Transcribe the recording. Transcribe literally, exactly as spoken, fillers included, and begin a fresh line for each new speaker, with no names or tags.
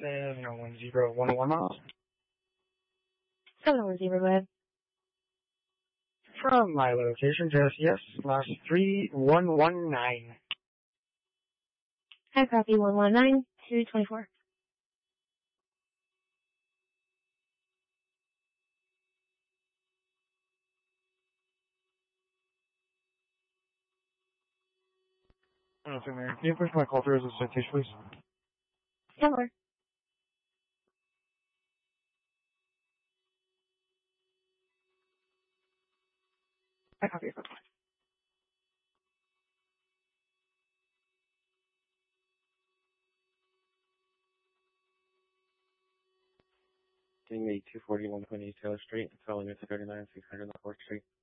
seven oh one zero one one miles.
seven oh one zero, go ahead.
From my location, just yes, last three one one nine.
Hi, copy one one nine two twenty-four.
Nothing there. Can you push my call through as a citation, please?
Yeah, Lord.
I copy it. Getting a two forty one twenty Taylor Street, telling me to thirty-nine six hundred North fourth Street.